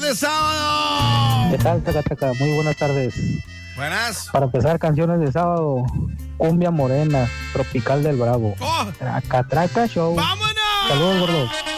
de sábado. ¿Qué tal, Taca? Muy buenas tardes. Buenas. Para empezar, canciones de sábado, Cumbia Morena, Tropical del Bravo. Oh. Traca Show. ¡Vámonos! Saludos, gordo.